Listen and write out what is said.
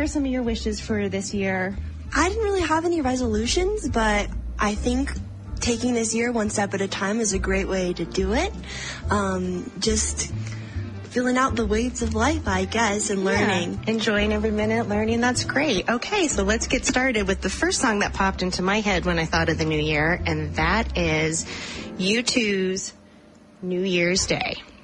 some of your wishes for this year? I didn't really have any resolutions, but I think taking this year one step at a time is a great way to do it. Just filling out the waves of life, I guess, and learning. Yeah, enjoying every minute, learning. That's great. Okay, so let's get started with the first song that popped into my head when I thought of the new year, and that is U2's New Year's Day.